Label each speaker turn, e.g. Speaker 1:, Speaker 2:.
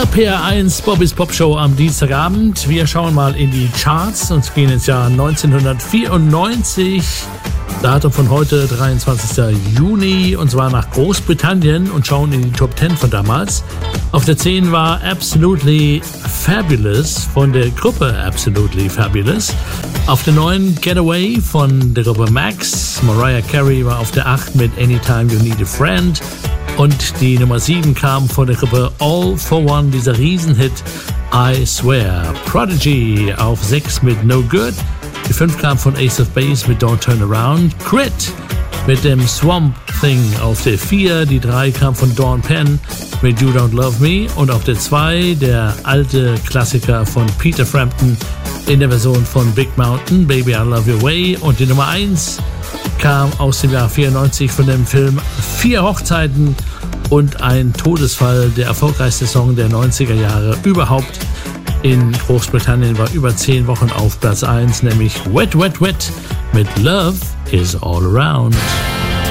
Speaker 1: RPR1 Bobbys Pop Show am Dienstagabend. Wir schauen mal in die Charts und gehen ins Jahr 1994. Datum von heute, 23. Juni, und zwar nach Großbritannien, und schauen in die Top 10 von damals. Auf der 10 war Absolutely Fabulous von der Gruppe Absolutely Fabulous. Auf der 9 Getaway von der Gruppe Max. Mariah Carey war auf der 8 mit Anytime You Need a Friend. Und die Nummer 7 kam von der Gruppe All for One, dieser Riesenhit I Swear. Prodigy auf 6 mit No Good. Die 5 kam von Ace of Base mit Don't Turn Around. Crit mit dem Swamp Thing auf der 4. Die 3 kam von Dawn Penn mit You Don't Love Me. Und auf der 2 der alte Klassiker von Peter Frampton in der Version von Big Mountain, Baby I Love Your Way. Und die Nummer 1 kam aus dem Jahr 94 von dem Film 4 Hochzeiten und ein Todesfall, der erfolgreichste Song der 90er Jahre überhaupt. In Großbritannien war über 10 Wochen auf Platz 1, nämlich Wet Wet Wet mit Love is All Around.